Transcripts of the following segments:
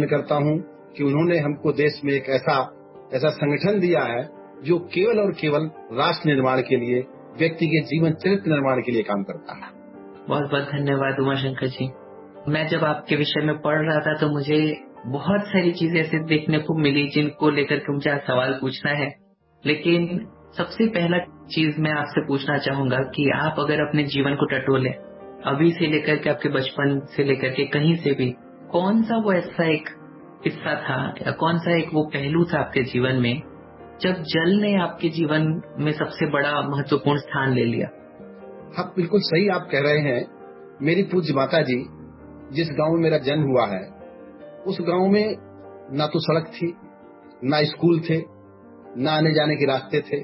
करता हूँ कि उन्होंने हमको देश में एक ऐसा ऐसा संगठन दिया है जो केवल और केवल राष्ट्र निर्माण के लिए, व्यक्ति के जीवन चरित्र निर्माण के लिए काम करता है। बहुत बहुत धन्यवाद उमाशंकर जी। मैं जब आपके विषय में पढ़ रहा था तो मुझे बहुत सारी चीजें ऐसे देखने को मिली जिनको लेकर के मुझे आज सवाल पूछना है। लेकिन सबसे पहला चीज मैं आपसे पूछना चाहूंगा कि आप अगर अपने जीवन को टटोलें, अभी से लेकर के आपके बचपन से लेकर के कहीं से भी, कौन सा वो ऐसा एक किस्सा था या कौन सा एक वो पहलू था आपके जीवन में जब जल ने आपके जीवन में सबसे बड़ा महत्वपूर्ण स्थान ले लिया? हाँ, बिल्कुल सही आप कह रहे हैं। मेरी पूज्य माता जी जिस गांव में मेरा जन्म हुआ है, उस गांव में ना तो सड़क थी, ना स्कूल थे, ना आने जाने के रास्ते थे।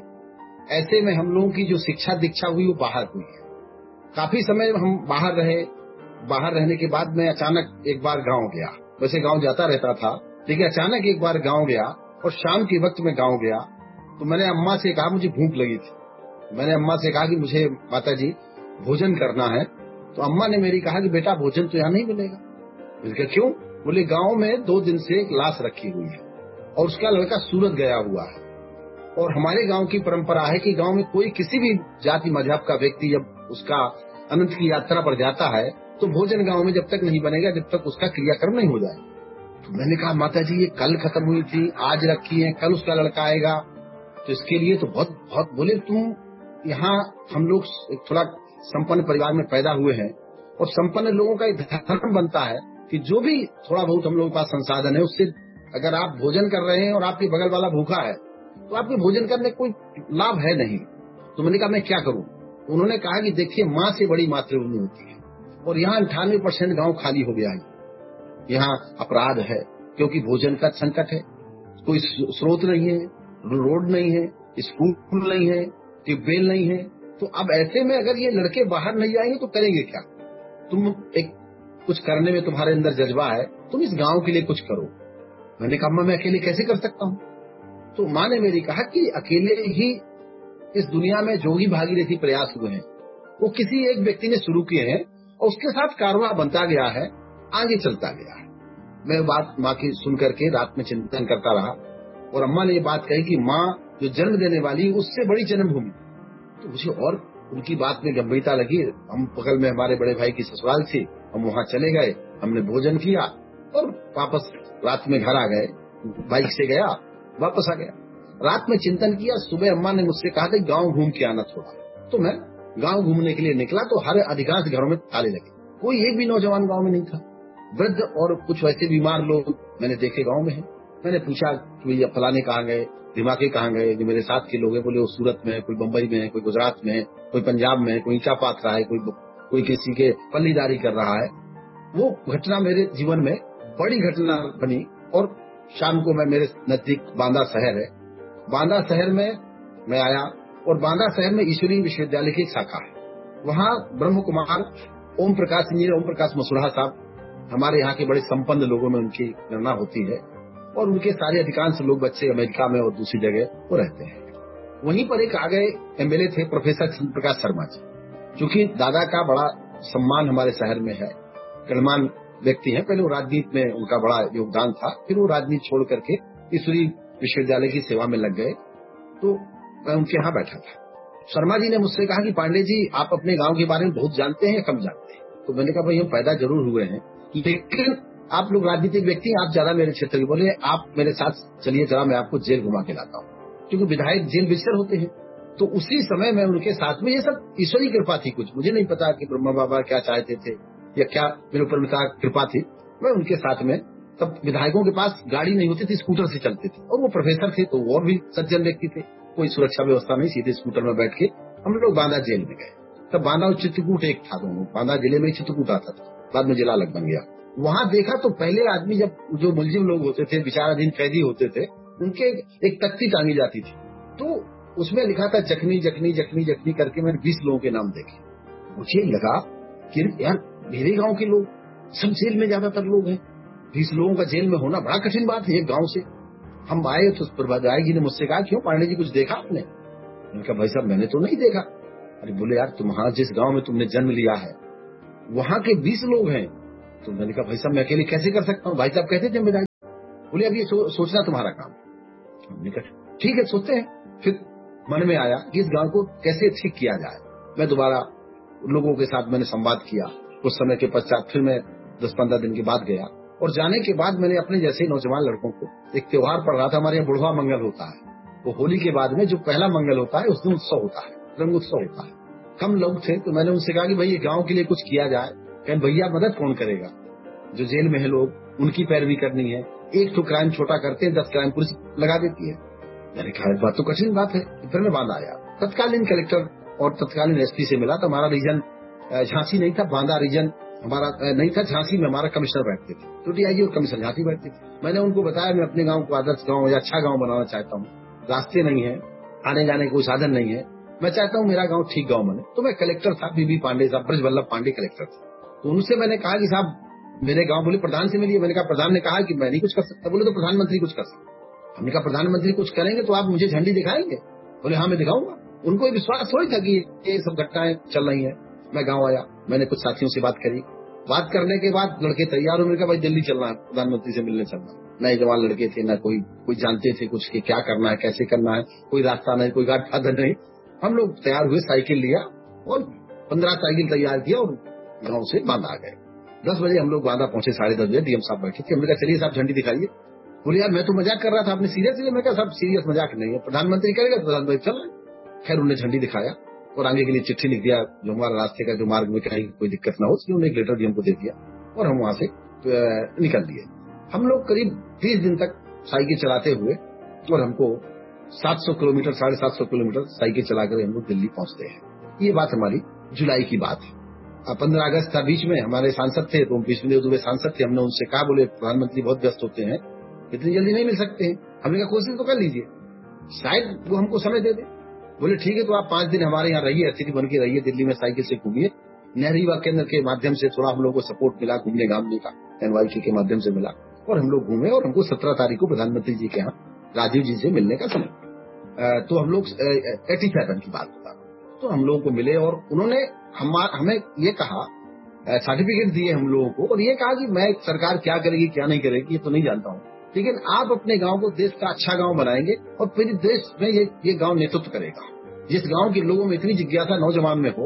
ऐसे में हम लोगों की जो शिक्षा दीक्षा हुई वो बाहर हुई है। काफी समय हम बाहर रहे। बाहर रहने के बाद मैं अचानक एक बार गांव गया। वैसे गांव जाता रहता था, लेकिन अचानक एक बार गांव गया और शाम के वक्त में गांव गया तो मैंने अम्मा से कहा, मुझे भूख लगी थी। मैंने अम्मा से कहा कि मुझे माता जी भोजन करना है। तो अम्मा ने मेरी कहा कि बेटा भोजन तो यहाँ नहीं मिलेगा। मैंने कहा क्यों? बोले गांव में 2 दिन से एक लाश रखी हुई है और उसका लड़का सूरत गया हुआ है। और हमारे गांव की परंपरा है कि गांव में कोई किसी भी जाति मजहब का व्यक्ति जब उसका अनंत की यात्रा पर जाता है तो भोजन गांव में जब तक नहीं बनेगा जब तक उसका क्रियाक्रम नहीं हो जाए। तो मैंने कहा माता जी ये कल खत्म हुई थी, आज रखी है, कल उसका लड़का आएगा, तो इसके लिए तो बहुत बहुत। बोले तुम यहाँ, हम लोग थोड़ा संपन्न परिवार में पैदा हुए हैं और संपन्न लोगों का एक धर्म बनता है कि जो भी थोड़ा बहुत हम लोगों के पास संसाधन है उससे अगर आप भोजन कर रहे हैं और आपके बगल वाला भूखा है तो आपके भोजन करने कोई लाभ है नहीं। तो मैंने कहा मैं क्या करूं? उन्होंने कहा कि देखिए माँ से बड़ी मातृभूमि होती है और यहाँ 98% गाँव खाली हो गया है। यहाँ अपराध है क्योंकि भोजन का संकट है, कोई स्रोत नहीं है, रोड नहीं है, स्कूल नहीं है, ट्यूबवेल नहीं है। तो अब ऐसे में अगर ये लड़के बाहर नहीं जाएंगे तो करेंगे क्या? तुम एक कुछ करने में तुम्हारे अंदर जज्बा है, तुम इस गांव के लिए कुछ करो। मैंने कहा अम्मा मैं अकेले कैसे कर सकता हूँ? तो माँ ने मेरी कहा कि अकेले ही इस दुनिया में जो भी भागीरथी प्रयास हुए हैं वो किसी एक व्यक्ति ने शुरू किए हैं और उसके साथ कारवां बनता गया है, आगे चलता गया है। मैं बात माँ की सुन करके रात में चिंतन करता रहा और अम्मा ने ये बात कही कि माँ जो जन्म देने वाली उससे बड़ी जन्मभूमि। तो मुझे और उनकी बात में गंभीरता लगी। हम बगल में हमारे बड़े भाई की ससुराल थी, हम वहाँ चले गए, हमने भोजन किया और वापस रात में घर आ गए। बाइक से गया, वापस आ गया। रात में चिंतन किया। सुबह अम्मा ने मुझसे कहा था गांव घूम के आना थोड़ा। तो मैं गांव घूमने के लिए निकला तो हर अधिकांश घरों में ताले लगे, कोई एक भी नौजवान गांव में नहीं था। वृद्ध और कुछ वैसे बीमार लोग मैंने देखे गांव में है। मैंने पूछा कि भैया फलाने कहाँ गए, दिमागे कहाँ गए? जो मेरे साथ के लोग हैं बोले वो सूरत में है, कोई बम्बई में है, कोई गुजरात में है, कोई पंजाब में है, कोई ईंचा पाथ रहा है, कोई किसी के पल्लीदारी कर रहा है। वो घटना मेरे जीवन में बड़ी घटना बनी। और शाम को मैं, मेरे नजदीक बांदा शहर है, बांदा शहर में मैं आया और बांदा शहर में ईश्वरीय विश्वविद्यालय की एक शाखा है। वहाँ ब्रह्म कुमार ओम प्रकाश इंजीनियर ओम प्रकाश मसुरा साहब, हमारे यहाँ के बड़े संपन्न लोगों में उनकी गणना होती है और उनके सारे अधिकांश लोग बच्चे अमेरिका में और दूसरी जगह वो रहते हैं। वहीं पर एक आ गए एमएलए थे प्रोफेसर चंद्र प्रकाश शर्मा जी, क्योंकि दादा का बड़ा सम्मान हमारे शहर में है, गणमान्य व्यक्ति हैं। पहले वो राजनीति में उनका बड़ा योगदान था, फिर वो राजनीति छोड़ करके ईश्वरीय विश्वविद्यालय की सेवा में लग गए। तो मैं उनके यहाँ बैठा था। शर्मा जी ने मुझसे कहा कि पांडे जी आप अपने गांव के बारे में बहुत जानते हैं या कम जानते हैं? तो मैंने कहा भाई हम पैदा जरूर हुए हैं लेकिन आप लोग राजनीतिक व्यक्ति, आप ज्यादा मेरे क्षेत्र के। बोले आप मेरे साथ चलिए जरा, मैं आपको जेल घुमा के लाता हूँ, क्योंकि विधायक जेल विस्तर होते हैं। तो उसी समय मैं उनके साथ में, ये सब ईश्वरीय कृपा थी, कुछ मुझे नहीं पता कि ब्रह्मा बाबा क्या चाहते थे या क्या मेरे ऊपर उनका कृपा थी। मैं उनके साथ में, तब विधायकों के पास गाड़ी नहीं होती थी, स्कूटर से चलते थे और वो प्रोफेसर थे तो वो भी सज्जन व्यक्ति थे, कोई सुरक्षा व्यवस्था नहीं, सीधे स्कूटर में बैठ के हम लोग बांदा जेल में गए। तब बांदा और चित्रकूट एक था, दोनों बांदा जिले में चित्रकूट आता था, बाद में जिला अलग बन गया। वहाँ देखा तो पहले आदमी, जब जो मुलजिम लोग होते थे, विचाराधीन कैदी होते थे, उनके एक तख्ती टांगी जाती थी, तो उसमें लिखा था जखनी जखनी जखनी जखनी करके। मैंने 20 लोगों के नाम देखे। मुझे लगा कि यार मेरे गांव के लोग सब जेल में ज्यादातर लोग हैं, 20 लोगों का जेल में होना बड़ा कठिन बात है एक गाँव से। हम आए तो प्रभादायक जी ने मुझसे कहा क्यों पांडे जी कुछ देखा आपने? मैंने कहा भाई साहब मैंने तो नहीं देखा। अरे बोले यार तुम्हारा जिस गांव में तुमने जन्म लिया है वहाँ के 20 लोग हैं। तो मैंने कहा भाई साहब मैं अकेले कैसे कर सकता हूँ? भाई साहब कहते थे बोले अब ये सोचना तुम्हारा काम। हमने कहा ठीक है सोचते हैं। फिर मन में आया कि इस गांव को कैसे ठीक किया जाए। मैं दोबारा लोगों के साथ मैंने संवाद किया। कुछ समय के पश्चात फिर मैं 10-15 दिन के बाद गया और जाने के बाद मैंने अपने जैसे नौजवान लड़कों को, एक त्योहार पड़ रहा था हमारे यहाँ बुढ़वा मंगल होता है, वो होली के बाद में जो पहला मंगल होता है उस दिन उत्सव होता है, रंग उत्सव होता है। कम लोग थे तो मैंने उनसे कहा कि भाई ये गांव के लिए कुछ किया जाए। कहें भैया मदद कौन करेगा, जो जेल में है लोग उनकी पैरवी करनी है, एक तो क्राइम छोटा करते हैं 10 क्राइम पुलिस लगा देती है। मैंने कहा बात तो कठिन बात है। फिर मैं बांदा आया, तत्कालीन कलेक्टर और तत्कालीन एसपी से मिला। तो हमारा रीजन झांसी नहीं था, बांदा रीजन हमारा नहीं था। झांसी में हमारा कमिश्नर बैठते थे, तो डीआईजी और कमिश्नर झांसी बैठते थे। मैंने उनको बताया मैं अपने गांव को आदर्श गांव या अच्छा गांव बनाना चाहता हूँ, रास्ते नहीं है, आने जाने कोई साधन नहीं है, मैं चाहता हूँ मेरा गांव ठीक गांव बने। तो मैं कलेक्टर साहब बीबी पांडे साहब, ब्रज वल्लभ पांडे कलेक्टर थे, तो उनसे मैंने कहा कि साहब मेरे गांव, बोले प्रधान से मिलिए। मैंने कहा प्रधान ने कहा कि मैं नहीं कुछ कर सकता। बोले तो प्रधानमंत्री कुछ कर सकता। हमने कहा प्रधानमंत्री कुछ करेंगे तो आप मुझे झंडी दिखाएंगे? बोले हाँ मैं दिखाऊंगा। उनको विश्वास थोड़ी था कि ये सब घटनाएं चल रही हैं। मैं गांव आया, मैंने कुछ साथियों से बात करी। बात करने के बाद लड़के तैयार होने का, भाई दिल्ली चलना है, प्रधानमंत्री से मिलने चलना। नए जवान लड़के थे, न कोई जानते थे कुछ कि क्या करना है, कैसे करना है, कोई रास्ता नहीं, कोई गाड़ फादर नहीं। हम लोग तैयार हुए, साइकिल लिया और 15 साइकिल तैयार किया और गाँव से बांदा आ गए। 10 बजे हम लोग बांदा पहुंचे, 10:30 बजे डीएम साहब बैठे थे। हमने कहा चलिए साहब झंडी दिखाइए। बोले यार मैं तो मजाक कर रहा था, आपने सीरियस लिया? मैं कहा साहब सीरियस मजाक नहीं है, प्रधानमंत्री करेगा तो प्रधानमंत्री चल रहे। खैर उन्होंने झंडी दिखाया और आगे के लिए चिट्ठी लिख दिया, जो हमारा रास्ते का जो मार्ग में कहीं कोई दिक्कत ना हो, उन्होंने एक लेटर भी हमको दे दिया और हम वहां से निकल दिए। हम लोग करीब 30 दिन तक साइकिल चलाते हुए और हमको 700 किलोमीटर 750 किलोमीटर साइकिल चलाकर हम लोग दिल्ली पहुंचते हैं। ये बात हमारी जुलाई की बात है। 15 अगस्त था, बीच में हमारे सांसद थे, तो विष्णुदेव दुबे सांसद थे। हमने उनसे कहा, बोले प्रधानमंत्री बहुत व्यस्त होते हैं, इतनी जल्दी नहीं मिल सकते हैं। हमने कहा कोशिश तो कर लीजिए, शायद वो हमको समय दे दे। बोले ठीक है तो आप 5 दिन हमारे यहाँ रहिए, अतिथि बन के रहिए, दिल्ली में साइकिल से घूमिए। नेहरू युवा केंद्र के माध्यम से थोड़ा हम लोग को सपोर्ट मिला, घूमने घामने का NYK के माध्यम से मिला और हम लोग घूमे। और हमको 17 तारीख को प्रधानमंत्री जी के यहाँ राजीव जी से मिलने का समय, तो हम लोग 87 की बात बता, तो हम लोगों को मिले और उन्होंने हमें ये कहा, सर्टिफिकेट दिए हम लोगों को और ये कहा कि मैं सरकार क्या करेगी क्या नहीं करेगी ये तो नहीं जानता हूँ, लेकिन आप अपने गांव को देश का अच्छा गांव बनाएंगे और फिर देश में ये गांव नेतृत्व करेगा। जिस गांव के लोगों में इतनी जिज्ञासा नौजवान में हो,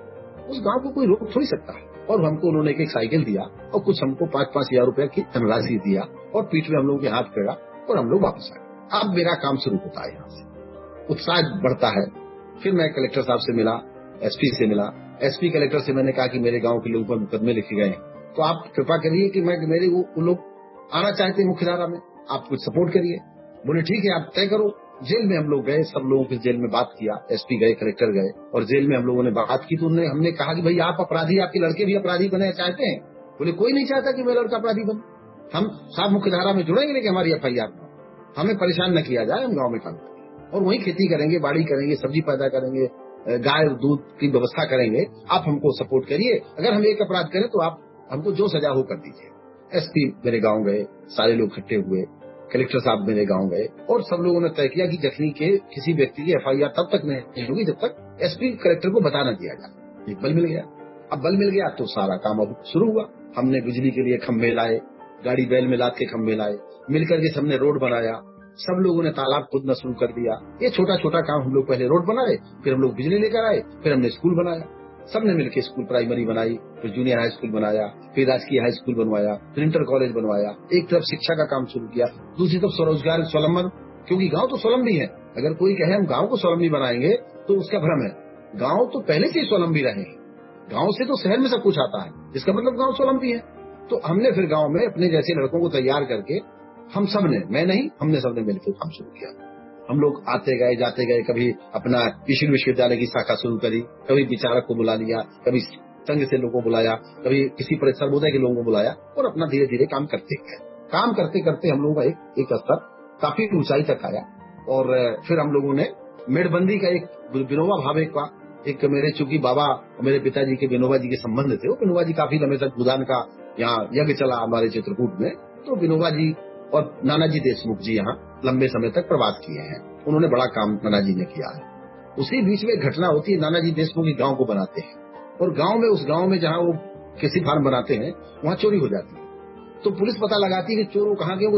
उस गांव को कोई रोक थोड़ी सकता है। और हमको उन्होंने एक साइकिल दिया और कुछ हमको 5-5 हजार रुपए की धनराशि दिया और पीठ में हम लोगों के हाथ फेरा और हम लोग वापस आए। अब मेरा काम शुरू होता है, यहाँ से उत्साह बढ़ता है। फिर मैं कलेक्टर साहब से मिला, SP से मिला। SP कलेक्टर से मैंने कहा कि मेरे गांव के लोगों पर मुकदमे लिखे गए, तो आप कृपा करिए कि मेरे वो लोग आना चाहते हैं मुख्यधारा में, आप कुछ सपोर्ट करिए। बोले ठीक है आप तय करो। जेल में हम लोग गए, सब लोगों के जेल में बात किया, SP गए, कलेक्टर गए और जेल में हम लोगों ने बात की। तो हमने कहा कि भाई आप अपराधी, आपके लड़के भी अपराधी बने चाहते हैं? बोले कोई नहीं चाहता कि मेरा लड़का अपराधी बने, हम साहब मुख्यधारा में जुड़ेंगे लेकिन हमारी FIR हमें परेशान न किया जाए, हम गाँव में काम करेंगे और वही खेती करेंगे, बाड़ी करेंगे, सब्जी पैदा करेंगे, गाय दूध की व्यवस्था करेंगे। आप हमको सपोर्ट करिए, अगर हम एक अपराध करें तो आप हमको जो सजा हो कर दीजिए। SP मेरे गांव गए, सारे लोग इकट्ठे हुए, कलेक्टर साहब मेरे गांव गए और सब लोगों ने तय किया कि जखनी के किसी व्यक्ति की FIR तब तक नहीं होगी जब तक SP कलेक्टर को बता न दिया जाए। एक बल मिल गया। अब बल मिल गया तो सारा काम अब शुरू हुआ। हमने बिजली के लिए खंभे लाए, गाड़ी बैल में लाद के खंभे लाए, मिलकर के सबने रोड बनाया, सब लोगों ने तालाब खोदना शुरू कर दिया। ये छोटा छोटा काम हम लोग पहले रोड बनाए, फिर हम लोग बिजली लेकर आए, फिर हमने स्कूल बनाया, सबने मिलकर स्कूल प्राइमरी बनाई, फिर जूनियर हाई स्कूल बनाया, फिर राजकीय हाई स्कूल बनवाया, फिर इंटर कॉलेज बनवाया। एक तरफ शिक्षा का काम शुरू किया, दूसरी तरफ स्वरोजगार स्वावलंबन, क्योंकि गांव तो स्वावलंबी है। अगर कोई कहे हम गांव को स्वावलंबी बनाएंगे तो उसका भ्रम है। गांव तो पहले से ही स्वावलंबी रहे हैं, गांव से तो शहर में सब कुछ आता है, इसका मतलब गांव स्वावलंबी है। तो हमने फिर गांव में अपने जैसे लड़कों को तैयार करके हम सबने, मैं नहीं, हमने सबने मिलकर काम शुरू किया। हम लोग आते गए जाते गए, कभी अपना कृषि विश्वविद्यालय की शाखा शुरू करी, कभी विचारक को बुला लिया, कभी संघ से लोगों को बुलाया, कभी किसी सर्वोदय के लोगों को बुलाया और अपना धीरे धीरे काम करते गए। काम करते करते हम लोगों का एक स्तर काफी ऊंचाई तक आया और फिर हम लोगों ने मेड़बंदी का एक विनोबा भावे का एक, मेरे चूंकि बाबा मेरे पिताजी के विनोबा जी के संबंध थे, वो विनोबा जी काफी लंबे तक भूदान का यहाँ यज्ञ चला हमारे चित्रकूट में, तो विनोबा जी और नानाजी देशमुख जी यहाँ लंबे समय तक प्रवास किए हैं। उन्होंने बड़ा काम नानाजी ने किया है। उसी बीच में घटना होती है, नानाजी देशमुख की गांव को बनाते हैं और गांव में, उस गांव में जहाँ वो कृषि फार्म बनाते हैं वहाँ चोरी हो जाती है। तो पुलिस पता लगाती है कि चोर कहाँ के,